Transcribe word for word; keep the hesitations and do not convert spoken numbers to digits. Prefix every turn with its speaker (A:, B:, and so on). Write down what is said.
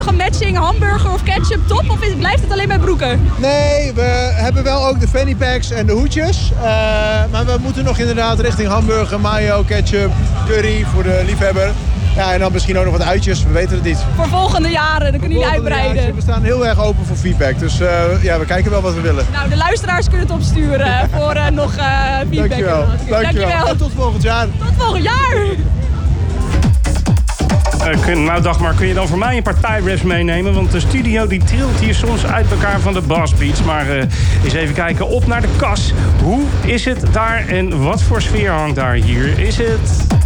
A: Een matching hamburger of ketchup top of is, blijft het alleen bij broeken?
B: Nee, we hebben wel ook de fanny packs en de hoedjes. Uh, maar we moeten nog inderdaad richting hamburger, mayo, ketchup, curry voor de liefhebber. Ja, en dan misschien ook nog wat uitjes, we weten het niet.
A: Voor volgende jaren, dan kunnen jullie uitbreiden.
B: Jaartje, we staan heel erg open voor feedback, dus uh, ja, we kijken wel wat we willen.
A: Nou, de luisteraars kunnen het opsturen voor uh, nog uh, feedback.
B: Dankjewel. Dankjewel. Dankjewel. En tot volgend jaar.
A: Tot volgend jaar.
C: Uh, kun, nou Dagmar, kun je dan voor mij een paar Thai wraps meenemen? Want de studio die trilt hier soms uit elkaar van de Boss Beats. Maar uh, eens even kijken op naar de kas. Hoe is het daar en wat voor sfeer hangt daar hier? Is het...